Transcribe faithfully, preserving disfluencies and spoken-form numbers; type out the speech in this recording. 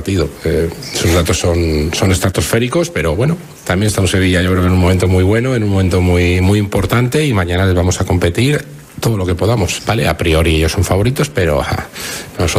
partido. Eh, sus datos son, son estratosféricos, pero bueno, también está un Sevilla, yo creo que en un momento muy bueno, en un momento muy, muy importante, y mañana les vamos a competir todo lo que podamos, ¿vale? A priori ellos son favoritos, pero ajá, nosotros